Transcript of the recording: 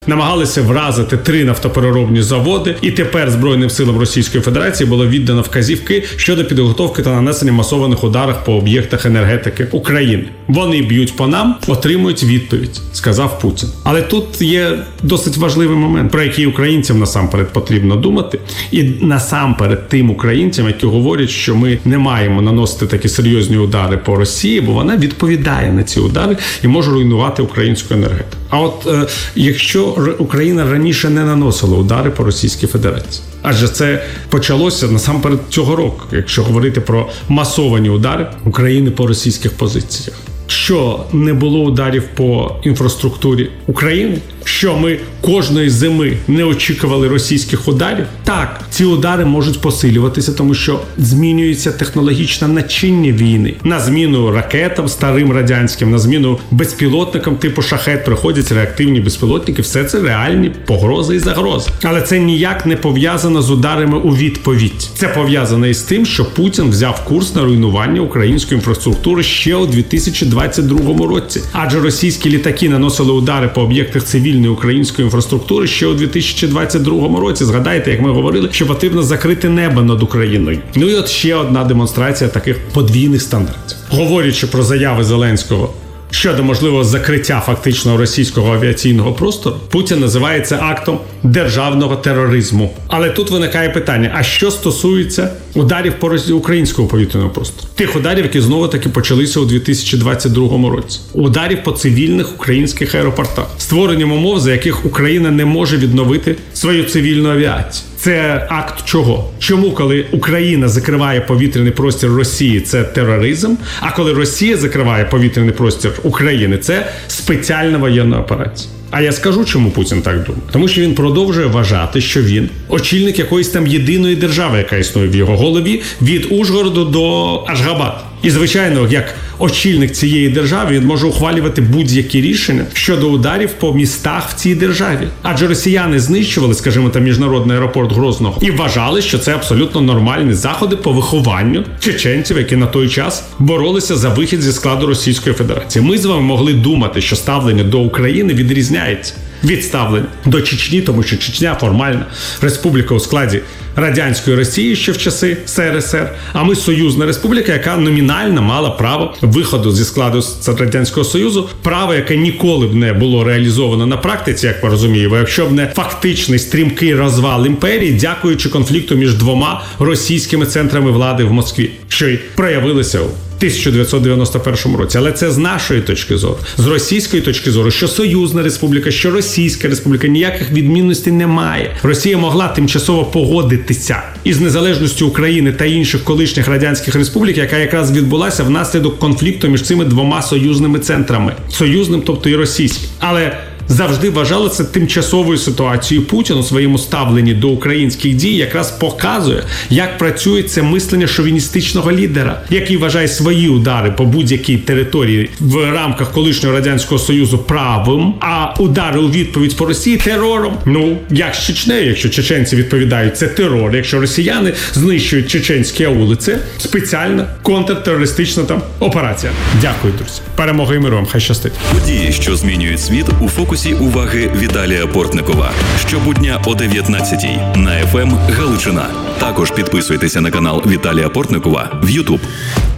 Намагалися вразити 3 нафтопереробні заводи, і тепер Збройним силам Російської Федерації було віддано вказівки щодо підготовки та нанесення масованих ударів по об'єктах енергетики України. Вони б'ють по нам, отримують відповідь, сказав Путін. Але тут є досить важливий момент, про який українцям насамперед потрібно думати. І насамперед тим українцям, які говорять, що ми не маємо наносити такі серйозні удари по Росії, бо вона відповідає на ці удари і може руйнувати українську енергетику. А от якщо Україна раніше не наносила удари по Російській Федерації, адже це почалося насамперед цього року, якщо говорити про масовані удари України по російських позиціях. Що не було ударів по інфраструктурі України? Що ми кожної зими не очікували російських ударів? Так, ці удари можуть посилюватися, тому що змінюється технологічне начиння війни. На зміну ракетам старим радянським, на зміну безпілотникам типу «Шахет» приходять реактивні безпілотники. Все це реальні погрози і загрози. Але це ніяк не пов'язано з ударами у відповідь. Це пов'язано із тим, що Путін взяв курс на руйнування української інфраструктури ще у 2022 році. Адже російські літаки наносили удари по об'єктах цивільної української інфраструктури ще у 2022 році. Згадайте, як ми говорили, що потрібно закрити небо над Україною. Ну і от ще одна демонстрація таких подвійних стандартів. Говорячи про заяви Зеленського щодо можливого закриття фактичного російського авіаційного простору, Путін називає це актом державного тероризму. Але тут виникає питання, а що стосується ударів по українському повітряному простору? Тих ударів, які знову-таки почалися у 2022 році. Ударів по цивільних українських аеропортах. Створенням умов, за яких Україна не може відновити свою цивільну авіацію. Це акт чого? Чому, коли Україна закриває повітряний простір Росії, це тероризм, а коли Росія закриває повітряний простір України, це спеціальна воєнна операція? А я скажу, чому Путін так думає. Тому що він продовжує вважати, що він очільник якоїсь там єдиної держави, яка існує в його голові, від Ужгороду до Ашгабаду. І, звичайно, як очільник цієї держави, він може ухвалювати будь-які рішення щодо ударів по містах в цій державі. Адже росіяни знищували, скажімо, там міжнародний аеропорт Грозного і вважали, що це абсолютно нормальні заходи по вихованню чеченців, які на той час боролися за вихід зі складу Російської Федерації. Ми з вами могли думати, що ставлення до України відрізняється від ставлення до Чечні, тому що Чечня формальна республіка у складі радянської Росії ще в часи СРСР, а ми союзна республіка, яка номінально мала право виходу зі складу Радянського Союзу, право, яке ніколи б не було реалізовано на практиці, як ми розуміємо, якщо б не фактичний стрімкий розвал імперії, дякуючи конфлікту між двома російськими центрами влади в Москві, що й проявилося у 1991 році. Але це з нашої точки зору. З російської точки зору, що союзна республіка, що Російська республіка, ніяких відмінностей немає. Росія могла тимчасово погодитися із незалежністю України та інших колишніх радянських республік, яка якраз відбулася внаслідок конфлікту між цими двома союзними центрами. Союзним, тобто і російським. Але завжди вважали це тимчасовою ситуацією. Путін у своєму ставленні до українських дій якраз показує, як працює це мислення шовіністичного лідера, який вважає свої удари по будь-якій території в рамках колишнього Радянського Союзу правом, а удари у відповідь по Росії терором. Ну, як з Чечнею, якщо чеченці відповідають, це терор. Якщо росіяни знищують чеченські аули, це спеціальна контртерористична там операція. Дякую, друзі. Перемоги і миру вам. Хай щастить. Події, що змінюють світ, у фокусі уваги Віталія Портникова. Щобудня о 19:00 на FM Галичина. Також підписуйтеся на канал Віталія Портникова в YouTube.